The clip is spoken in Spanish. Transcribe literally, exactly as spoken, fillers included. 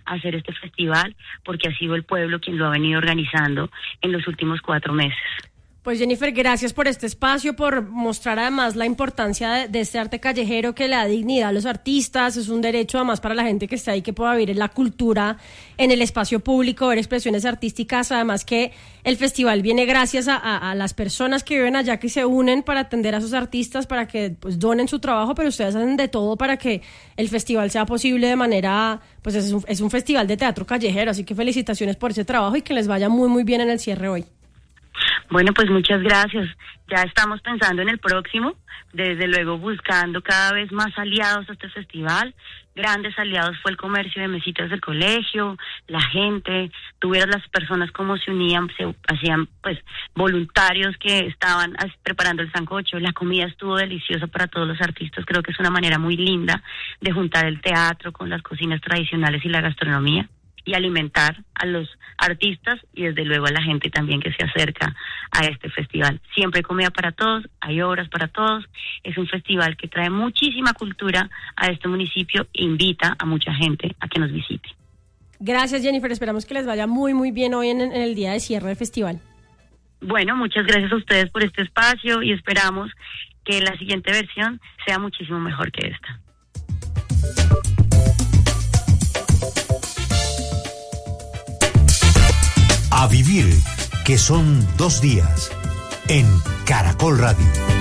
a hacer este festival, porque ha sido el pueblo quien lo ha venido organizando en los últimos cuatro meses. Pues Jennifer, gracias por este espacio, por mostrar además la importancia de, de este arte callejero que le da dignidad a los artistas. Es un derecho además para la gente que está ahí, que pueda vivir en la cultura, en el espacio público, ver expresiones artísticas. Además que el festival viene gracias a, a, a las personas que viven allá, que se unen para atender a esos artistas, para que pues donen su trabajo, pero ustedes hacen de todo para que el festival sea posible de manera, pues es un, es un festival de teatro callejero, así que felicitaciones por ese trabajo y que les vaya muy muy bien en el cierre hoy. Bueno, pues muchas gracias. Ya estamos pensando en el próximo, desde luego buscando cada vez más aliados a este festival. Grandes aliados fue el comercio de mesitas del colegio, la gente, tuvieron las personas cómo se unían, se hacían pues voluntarios que estaban preparando el sancocho, la comida estuvo deliciosa para todos los artistas. Creo que es una manera muy linda de juntar el teatro con las cocinas tradicionales y la gastronomía, y alimentar a los artistas y desde luego a la gente también que se acerca a este festival. Siempre hay comida para todos, hay obras para todos. Es un festival que trae muchísima cultura a este municipio e invita a mucha gente a que nos visite. Gracias, Jennifer. Esperamos que les vaya muy muy bien hoy en, en el día de cierre del festival. Bueno, muchas gracias a ustedes por este espacio y esperamos que la siguiente versión sea muchísimo mejor que esta. A vivir, que son dos días, en Caracol Radio.